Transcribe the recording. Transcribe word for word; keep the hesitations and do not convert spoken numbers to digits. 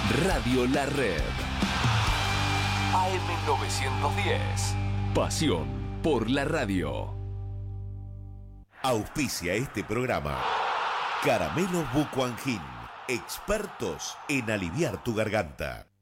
Radio La Red. A M novecientos diez. Pasión por la radio. Auspicia este programa Caramelos Bucuangin, expertos en aliviar tu garganta.